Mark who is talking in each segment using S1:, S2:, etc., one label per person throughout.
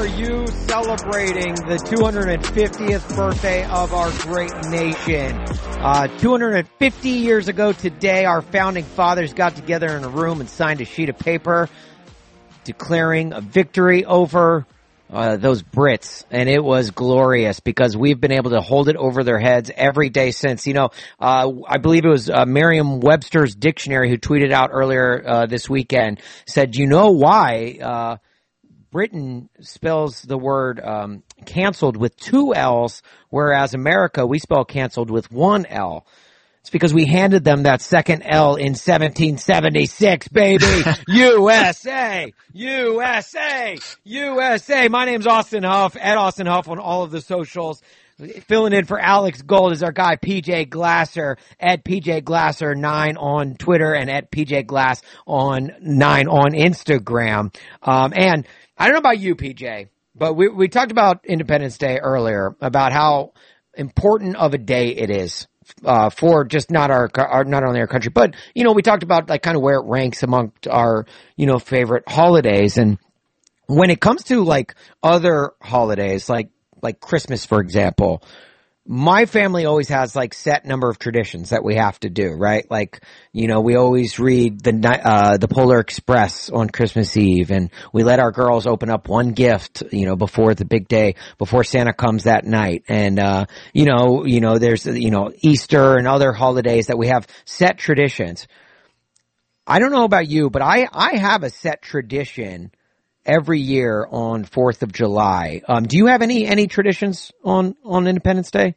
S1: are you celebrating the 250th birthday of our great nation? 250 years ago today, our founding fathers got together in a room and signed a sheet of paper declaring a victory over those Brits, and it was glorious because we've been able to hold it over their heads every day since. You know, I believe it was Merriam-Webster's dictionary who tweeted out earlier this weekend, said, you know why Britain spells the word canceled with two L's, whereas America, we spell canceled with one L. It's because we handed them that second L in 1776, baby. USA! USA! USA! My name's Austin Huff, at Austin Huff on all of the socials. Filling in for Alex Gold is our guy PJ Glasser, at PJ Glasser 9 on Twitter and at PJ Glass on 9 on Instagram. And I don't know about you, PJ, but we talked about Independence Day earlier, about how important of a day it is. For just not only our country, but, you know, we talked about like kind of where it ranks amongst our, you know, favorite holidays. And when it comes to like other holidays, like Christmas, for example, my family always has like set number of traditions that we have to do, right? Like, you know, we always read the Polar Express on Christmas Eve, and we let our girls open up one gift, you know, before the big day, before Santa comes that night. And, you know, there's, you know, Easter and other holidays that we have set traditions. I don't know about you, but I have a set tradition every year on 4th of July. Do you have any traditions on Independence Day?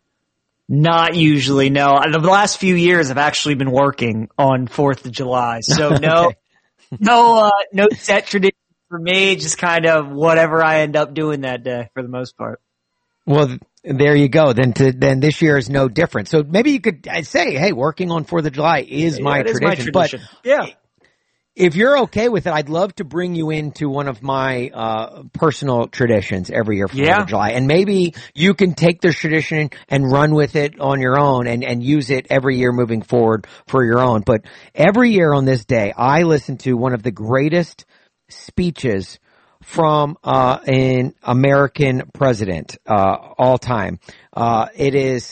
S2: Not usually, no. The last few years I've actually been working on 4th of July. So no, okay. No set tradition for me, just kind of whatever I end up doing that day for the most part.
S1: Well, there you go. Then this year is no different. So maybe you could say, hey, working on 4th of July is my tradition. But
S2: yeah.
S1: If you're okay with it, I'd love to bring you into one of my personal traditions every year for 4th of July. And maybe you can take this tradition and run with it on your own and use it every year moving forward for your own. But every year on this day, I listen to one of the greatest speeches from an American president all time. It is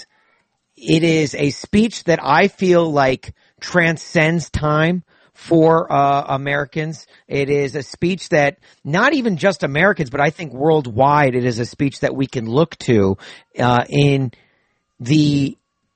S1: a speech that I feel like transcends time for Americans. It is a speech that not even just Americans, but I think worldwide, it is a speech that we can look to in the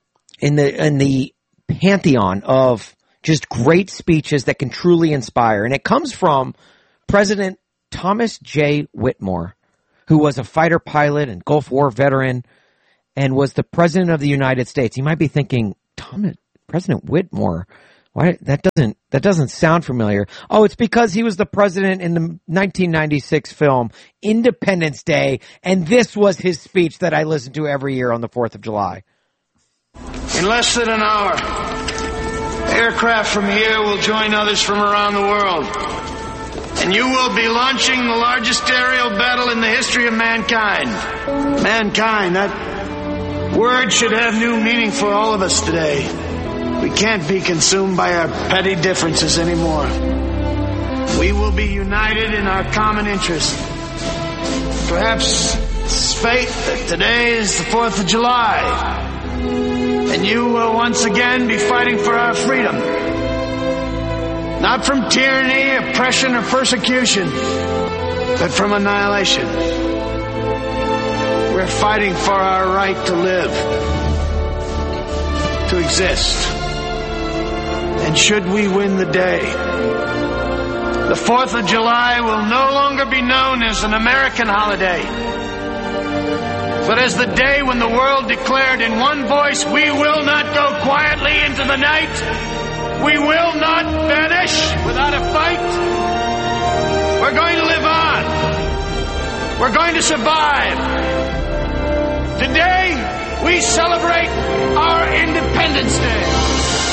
S1: pantheon of just great speeches that can truly inspire. And it comes from President Thomas J. Whitmore, who was a fighter pilot and Gulf War veteran and was the President of the United States. You might be thinking, President Whitmore, why that doesn't sound familiar. Oh, it's because he was the president in the 1996 film Independence Day, and this was his speech that I listen to every year on the 4th of July.
S3: In less than an hour, aircraft from here will join others from around the world, and you will be launching the largest aerial battle in the history of mankind. Mankind, that word should have new meaning for all of us today. We can't be consumed by our petty differences anymore. We will be united in our common interest. Perhaps it's fate that today is the 4th of July, and you will once again be fighting for our freedom. Not from tyranny, oppression, or persecution, but from annihilation. We're fighting for our right to live, to exist. And should we win the day, the 4th of July will no longer be known as an American holiday, but as the day when the world declared in one voice, we will not go quietly into the night. We will not vanish without a fight. We're going to live on. We're going to survive. Today, we celebrate our Independence Day.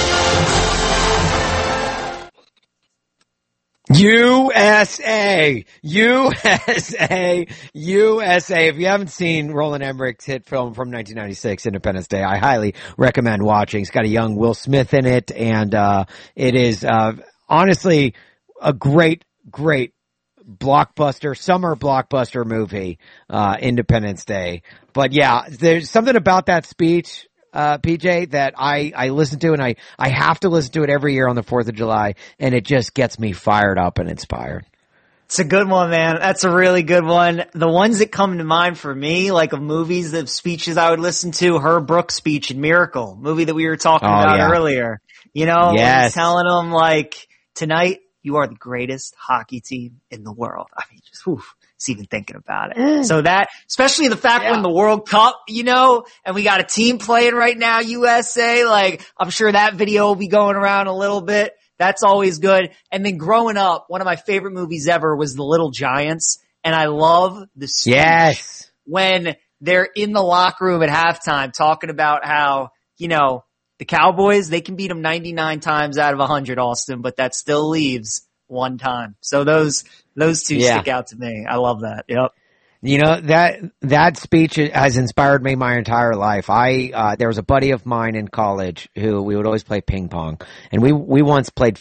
S1: USA! USA! USA! If you haven't seen Roland Emmerich's hit film from 1996, Independence Day, I highly recommend watching. It's got a young Will Smith in it, and it is honestly a great summer blockbuster movie, Independence Day. But yeah, there's something about that speech, PJ, that I listen to, and I have to listen to it every year on the 4th of July, and it just gets me fired up and inspired.
S2: It's a good one, man. That's a really good one. The ones that come to mind for me, like of movies, of speeches I would listen to, Herb Brooks' speech in Miracle, movie that we were talking about earlier. You know,
S1: yes.
S2: Telling them like, tonight you are the greatest hockey team in the world. I mean, just it's even thinking about it. So that, especially the fact when the World Cup, you know, and we got a team playing right now, USA, like I'm sure that video will be going around a little bit. That's always good. And then growing up, one of my favorite movies ever was The Little Giants. And I love the speech when they're in the locker room at halftime talking about how, you know, the Cowboys, they can beat them 99 times out of 100, Austin, but that still leaves one time. So those two stick out to me. I love that. Yep.
S1: You know, that speech has inspired me my entire life. There was a buddy of mine in college who we would always play ping pong, and we once played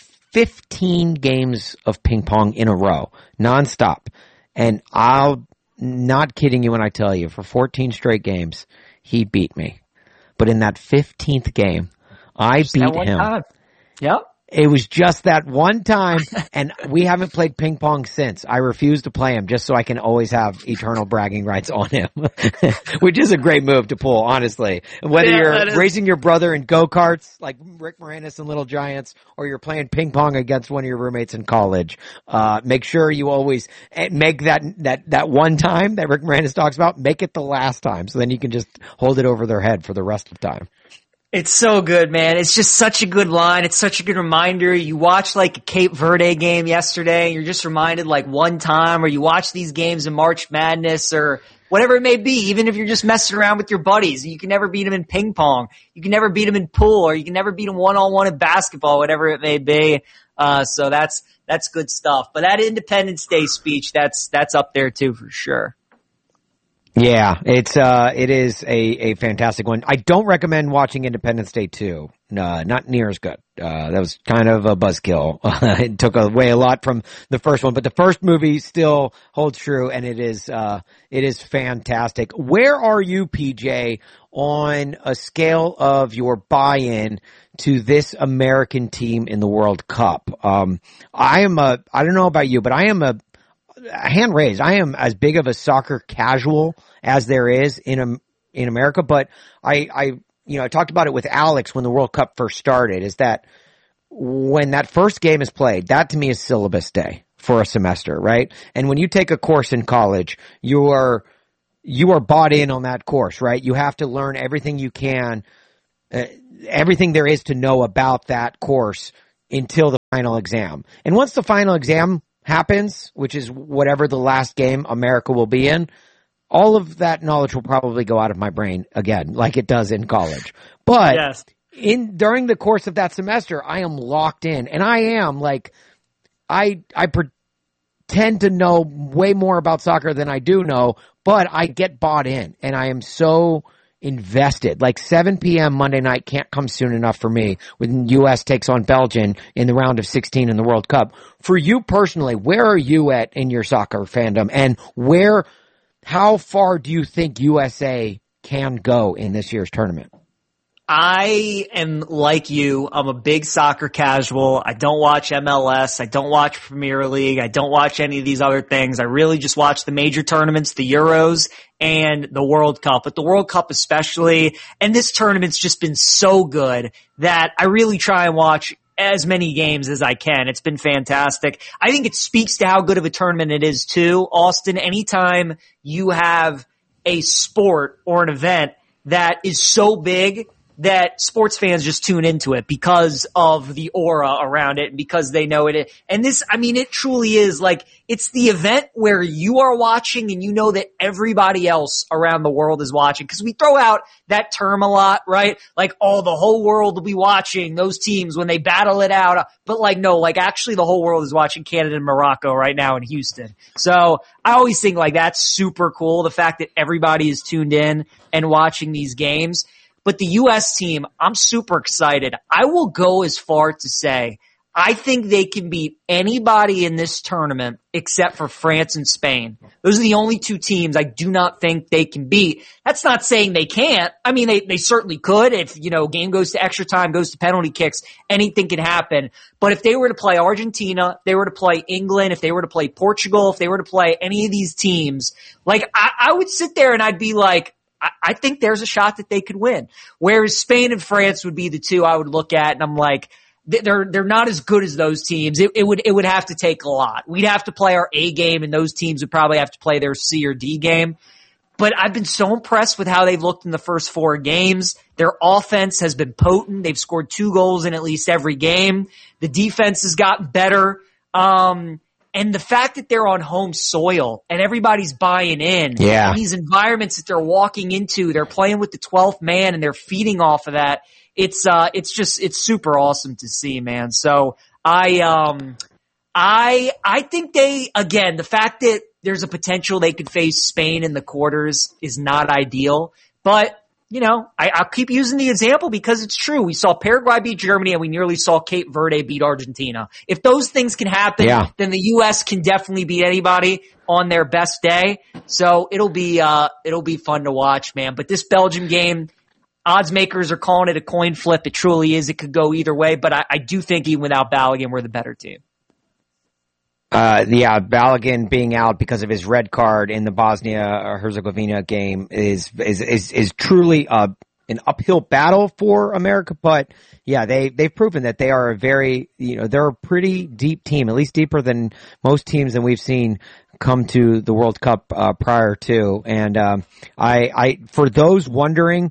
S1: 15 games of ping pong in a row, nonstop. And I'll not kidding you when I tell you, for 14 straight games, he beat me. But in that 15th game, I beat him.
S2: Time. Yep.
S1: It was just that one time, and we haven't played ping pong since. I refuse to play him just so I can always have eternal bragging rights on him, which is a great move to pull, honestly. Whether you're racing your brother in go-karts like Rick Moranis and Little Giants, or you're playing ping pong against one of your roommates in college, make sure you always make that one time that Rick Moranis talks about, make it the last time, so then you can just hold it over their head for the rest of the time.
S2: It's so good, man. It's just such a good line. It's such a good reminder. You watch like a Cape Verde game yesterday and you're just reminded like one time, or you watch these games in March Madness or whatever it may be, even if you're just messing around with your buddies. You can never beat them in ping pong. You can never beat them in pool, or you can never beat them one-on-one in basketball, whatever it may be. So that's good stuff. But that Independence Day speech, that's up there too for sure.
S1: Yeah, it is a fantastic one. I don't recommend watching Independence Day 2. No, not near as good. That was kind of a buzzkill. It took away a lot from the first one, but the first movie still holds true, and it is fantastic. Where are you, PJ, on a scale of your buy-in to this American team in the World Cup? I don't know about you, but I am a hand raised. I am as big of a soccer casual as there is in America, but I talked about it with Alex when the World Cup first started, is that when that first game is played, that to me is syllabus day for a semester, right? And when you take a course in college, you are bought in on that course, right? You have to learn everything you can, everything there is to know about that course until the final exam. And once the final exam happens, which is whatever the last game America will be in, all of that knowledge will probably go out of my brain again, like it does in college. But during the course of that semester, I am locked in, and I am like, I pretend to know way more about soccer than I do know, but I get bought in, and I am so invested. Like 7 p.m. Monday night can't come soon enough for me when U.S. takes on Belgium in the round of 16 in the World Cup. For you personally, where are you at in your soccer fandom, and how far do you think USA can go in this year's tournament?
S2: I am like you. I'm a big soccer casual. I don't watch MLS. I don't watch Premier League. I don't watch any of these other things. I really just watch the major tournaments, the Euros and the World Cup. But the World Cup especially, and this tournament's just been so good that I really try and watch as many games as I can. It's been fantastic. I think it speaks to how good of a tournament it is too, Austin. Anytime you have a sport or an event that is so big that sports fans just tune into it because of the aura around it and because they know it. And this, I mean, it truly is like, it's the event where you are watching and you know that everybody else around the world is watching. Cause we throw out that term a lot, right? Like, oh, the whole world will be watching those teams when they battle it out. But like, no, like actually the whole world is watching Canada and Morocco right now in Houston. So I always think like that's super cool. The fact that everybody is tuned in and watching these games. But the U.S. team, I'm super excited. I will go as far to say I think they can beat anybody in this tournament except for France and Spain. Those are the only two teams I do not think they can beat. That's not saying they can't. I mean, they certainly could. If, game goes to extra time, goes to penalty kicks, anything can happen. But if they were to play Argentina, if they were to play England, if they were to play Portugal, if they were to play any of these teams, like I would sit there and I'd be like, I think there's a shot that they could win. Whereas Spain and France would be the two I would look at, and I'm like, they're not as good as those teams. It would have to take a lot. We'd have to play our A game, and those teams would probably have to play their C or D game. But I've been so impressed with how they've looked in the first 4 games. Their offense has been potent. They've scored 2 goals in at least every game. The defense has gotten better. And the fact that they're on home soil and everybody's buying in,
S1: yeah,
S2: these environments that they're walking into, they're playing with the 12th man and they're feeding off of that. It's super awesome to see, man. So I think the fact that there's a potential they could face Spain in the quarters is not ideal, but I'll keep using the example because it's true. We saw Paraguay beat Germany and we nearly saw Cape Verde beat Argentina. If those things can happen, then the U.S. can definitely beat anybody on their best day. So it'll be fun to watch, man. But this Belgium game, odds makers are calling it a coin flip. It truly is. It could go either way, but I do think even without Balogun, we're the better team.
S1: Balogun being out because of his red card in the Bosnia-Herzegovina game is truly an uphill battle for America. But yeah, they've proven that they are a very, they're a pretty deep team, at least deeper than most teams that we've seen come to the World Cup prior to. And I for those wondering,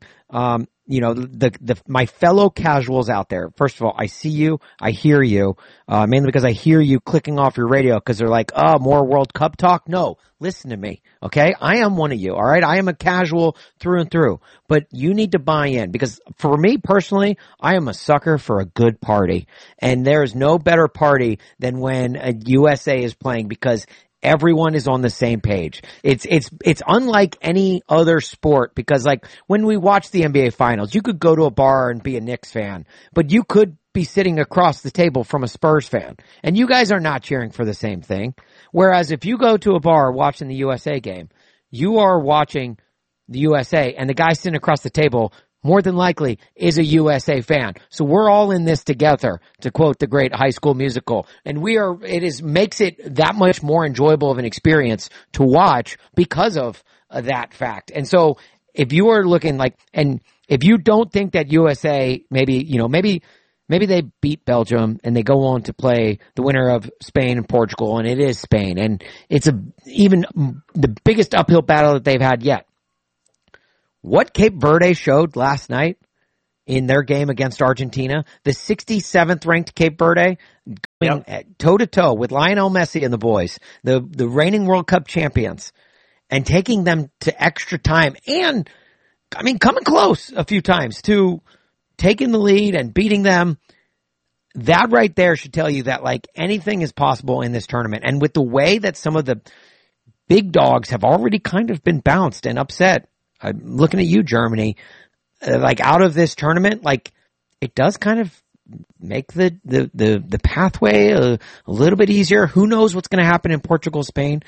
S1: my fellow casuals out there, first of all, I see you, I hear you, mainly because I hear you clicking off your radio because they're like, more World Cup talk. No, listen to me, okay? I am one of you, all right? I am a casual through and through, but you need to buy in because for me personally, I am a sucker for a good party, and there is no better party than when a USA is playing because everyone is on the same page. It's unlike any other sport because like when we watch the NBA finals, you could go to a bar and be a Knicks fan, but you could be sitting across the table from a Spurs fan and you guys are not cheering for the same thing. Whereas if you go to a bar watching the USA game, you are watching the USA and the guy sitting across the table more than likely is a USA fan. So we're all in this together, to quote the great High School Musical. And makes it that much more enjoyable of an experience to watch because of that fact. And so if you are looking and if you don't think that USA maybe they beat Belgium and they go on to play the winner of Spain and Portugal, and it is Spain, and it's even the biggest uphill battle that they've had yet. What Cape Verde showed last night in their game against Argentina, the 67th ranked Cape Verde, going toe to toe with Lionel Messi and the boys, the reigning World Cup champions, and taking them to extra time and, coming close a few times to taking the lead and beating them. That right there should tell you that anything is possible in this tournament. And with the way that some of the big dogs have already kind of been bounced and upset, I'm looking at you, Germany, out of this tournament, it does kind of make the pathway a little bit easier. Who knows what's going to happen in Portugal, Spain?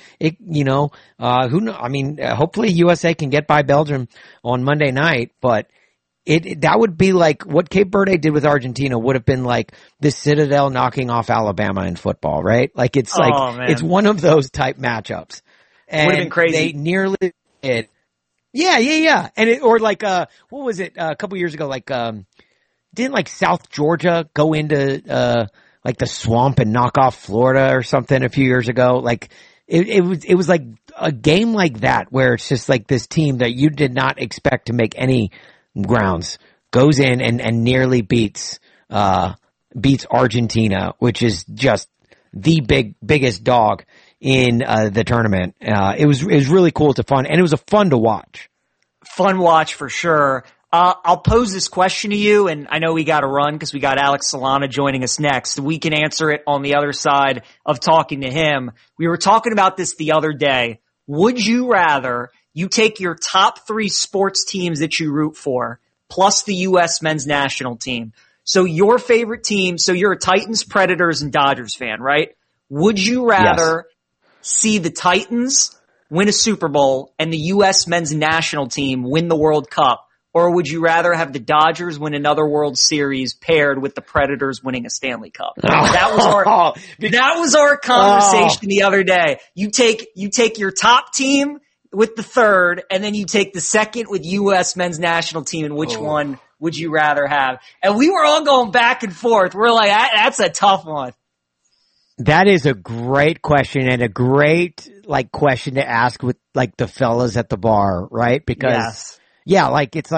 S1: Hopefully USA can get by Belgium on Monday night, but that would be like what Cape Verde did with Argentina would have been like the Citadel knocking off Alabama in football, right? It's one of those type matchups. And
S2: would have been crazy.
S1: They nearly did. Yeah. And what was it a couple years ago? Didn't South Georgia go into the swamp and knock off Florida or something a few years ago? It was like a game like that where it's just this team that you did not expect to make any grounds goes in and nearly beats Argentina, which is just the biggest dog in the tournament. It was really cool to fun, and it was fun to watch.
S2: Fun watch for sure. I'll pose this question to you, and I know we got to run because we got Alex Solana joining us next. We can answer it on the other side of talking to him. We were talking about this the other day. Would you rather you take your top 3 sports teams that you root for, plus the U.S. men's national team? So your favorite team, so you're a Titans, Predators, and Dodgers fan, right? Would you rather see the Titans win a Super Bowl and the U.S. men's national team win the World Cup? Or would you rather have the Dodgers win another World Series paired with the Predators winning a Stanley Cup? That was our conversation the other day. You take your top team with the third, and then you take the second with U.S. men's national team, and which one would you rather have? And we were all going back and forth. We're like, that's a tough one.
S1: That is a great question and a great question to ask with the fellas at the bar, right? Because it's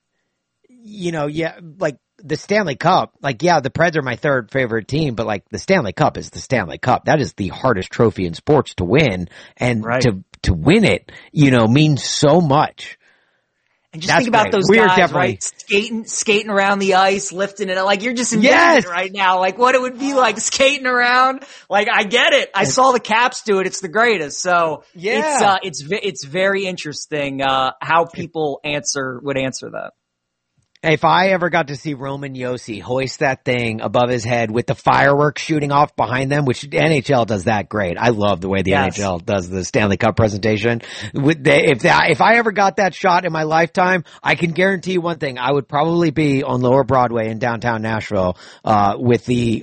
S1: the Stanley Cup. the Preds are my third favorite team, but the Stanley Cup is the Stanley Cup. That is the hardest trophy in sports to win, and to win it, means so much.
S2: And just think about those guys, right? Skating around the ice, lifting it. You're just envisioning it right now. What it would be like skating around. I get it. I saw the Caps do it. It's the greatest. So it's very interesting, how people would answer that.
S1: If I ever got to see Roman Josi hoist that thing above his head with the fireworks shooting off behind them, which the NHL does that great. I love the way the NHL does the Stanley Cup presentation. If I ever got that shot in my lifetime, I can guarantee you one thing. I would probably be on Lower Broadway in downtown Nashville, with the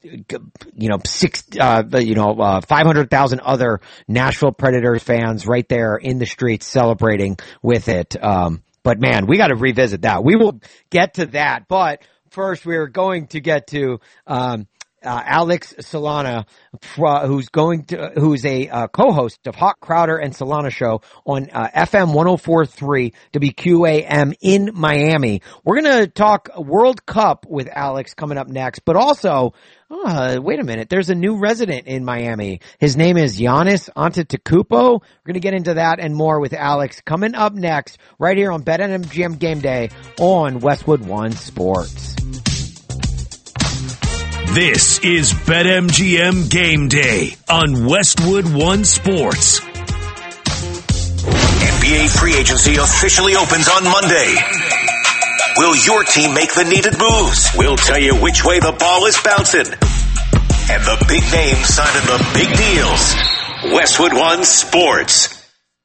S1: 500,000 other Nashville Predators fans right there in the streets celebrating with it. But man, we got to revisit that. We will get to that. But first, we're going to get to Alex Solana, who's a co-host of Hawk Crowder and Solana Show on FM 104.3 WQAM in Miami. We're going to talk World Cup with Alex coming up next, but also, wait a minute, there's a new resident in Miami. His name is Giannis Antetokounmpo. We're going to get into that and more with Alex coming up next right here on BetMGM Game Day on Westwood One Sports.
S4: This is BetMGM Game Day on Westwood One Sports.
S5: NBA free agency officially opens on Monday. Will your team make the needed moves? We'll tell you which way the ball is bouncing. And the big names signing the big deals. Westwood One Sports.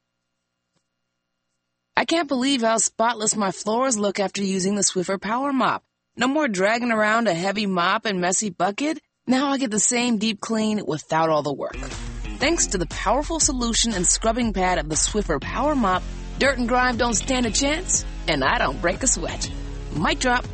S6: I can't believe how spotless my floors look after using the Swiffer Power Mop. No more dragging around a heavy mop and messy bucket. Now I get the same deep clean without all the work. Thanks to the powerful solution and scrubbing pad of the Swiffer Power Mop, dirt and grime don't stand a chance, and I don't break a sweat. Mic drop.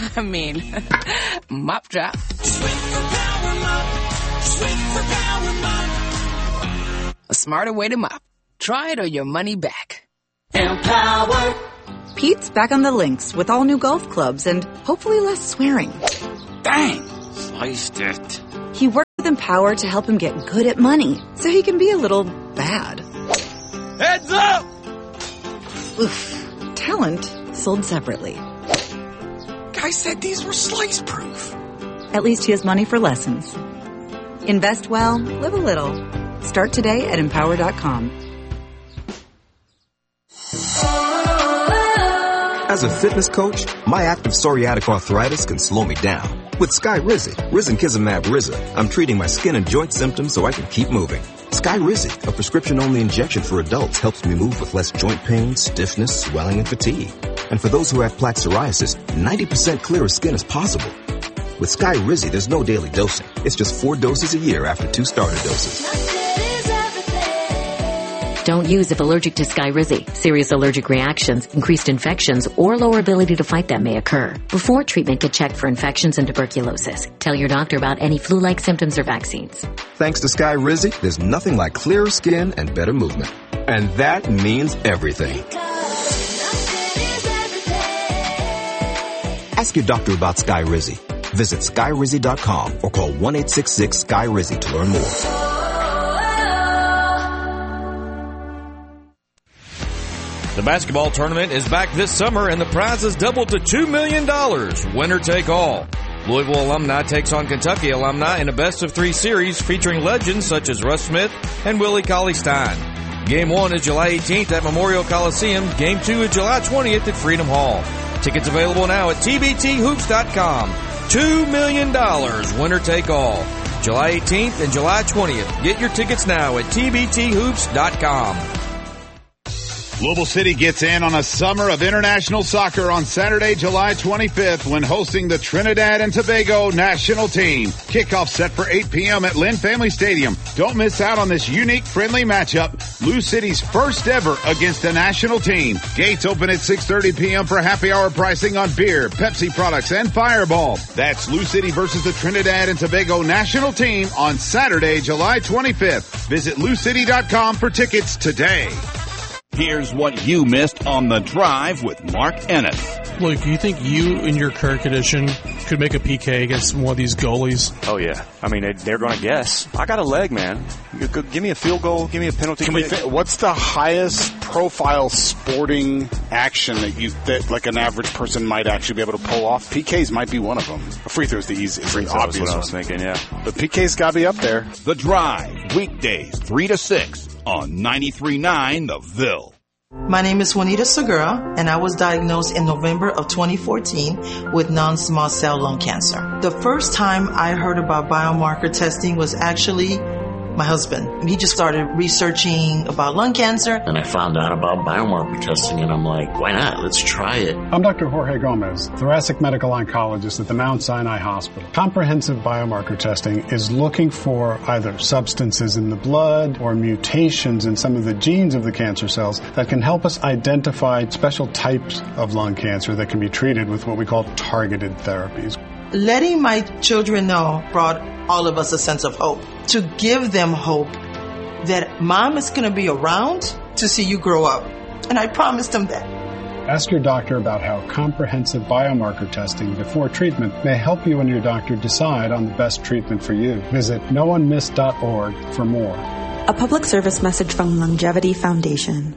S6: Mop drop. Swiffer Power Mop. Swiffer Power Mop. A smarter way to mop. Try it or your money back.
S7: Empower. Pete's back on the links with all new golf clubs and hopefully less swearing.
S8: Dang! Sliced it.
S7: He worked with Empower to help him get good at money, so he can be a little bad.
S8: Heads up!
S7: Oof. Talent sold separately.
S8: Guy said these were slice-proof.
S7: At least he has money for lessons. Invest well, live a little. Start today at Empower.com.
S9: As a fitness coach, my active psoriatic arthritis can slow me down. With Skyrizi, Risankizumab Riza, I'm treating my skin and joint symptoms so I can keep moving. Skyrizi, a prescription-only injection for adults, helps me move with less joint pain, stiffness, swelling, and fatigue. And for those who have plaque psoriasis, 90% clearer skin is possible. With Skyrizi, there's no daily dosing. It's just 4 doses a year after 2 starter doses.
S10: Don't use if allergic to Skyrizi. Serious allergic reactions, increased infections, or lower ability to fight them may occur. Before treatment, get checked for infections and tuberculosis. Tell your doctor about any flu-like symptoms or vaccines.
S9: Thanks to Skyrizi, there's nothing like clearer skin and better movement. And that means everything. Ask your doctor about Skyrizi. Visit Skyrizi.com or call 1-866-SKY-RIZI to learn more.
S11: The basketball tournament is back this summer, and the prizes doubled to $2 million. Winner take all. Louisville alumni takes on Kentucky alumni in a best-of-3 series featuring legends such as Russ Smith and Willie Cauley-Stein. Game 1 is July 18th at Memorial Coliseum. Game 2 is July 20th at Freedom Hall. Tickets available now at tbthoops.com. $2 million, winner take all. July 18th and July 20th. Get your tickets now at tbthoops.com.
S12: Louisville City gets in on a summer of international soccer on Saturday, July 25th when hosting the Trinidad and Tobago national team. Kickoff set for 8 p.m. at Lynn Family Stadium. Don't miss out on this unique, friendly matchup. Lou City's first ever against a national team. Gates open at 6:30 p.m. for happy hour pricing on beer, Pepsi products, and Fireball. That's Lou City versus the Trinidad and Tobago national team on Saturday, July 25th. Visit LouCity.com for tickets today.
S13: Here's what you missed on The Drive with Mark Ennis.
S14: Luke, you think you, in your current condition, could make a PK against one of these goalies?
S15: Oh, yeah. I mean, they're going to guess. I got a leg, man. Give me a field goal. Give me a penalty kick.
S16: What's the highest profile sporting action that like an average person might actually be able to pull off? PKs might be one of them. A free throw is the easiest.
S15: Free throw is what I was thinking, yeah.
S16: But PK's got to be up there.
S13: The Drive, weekdays 3 to 6 on 93.9 The Ville.
S17: My name is Juanita Segura, and I was diagnosed in November of 2014 with non-small cell lung cancer. The first time I heard about biomarker testing was actually my husband. He just started researching about lung cancer.
S18: And I found out about biomarker testing, and I'm like, why not? Let's try it.
S19: I'm Dr. Jorge Gomez, thoracic medical oncologist at the Mount Sinai Hospital. Comprehensive biomarker testing is looking for either substances in the blood or mutations in some of the genes of the cancer cells that can help us identify special types of lung cancer that can be treated with what we call targeted therapies.
S17: Letting my children know brought all of us a sense of hope. To give them hope that mom is going to be around to see you grow up. And I promised them that.
S19: Ask your doctor about how comprehensive biomarker testing before treatment may help you and your doctor decide on the best treatment for you. Visit noonemiss.org for more.
S20: A public service message from Longevity Foundation.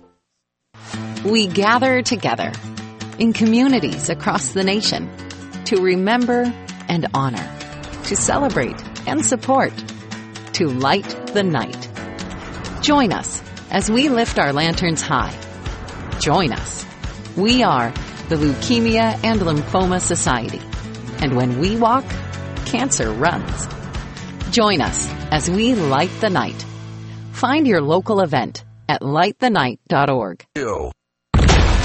S21: We gather together in communities across the nation to remember and honor, to celebrate and support, to light the night. Join us as we lift our lanterns high. Join us. We are the Leukemia and Lymphoma Society. And when we walk, cancer runs. Join us as we light the night. Find your local event at lightthenight.org.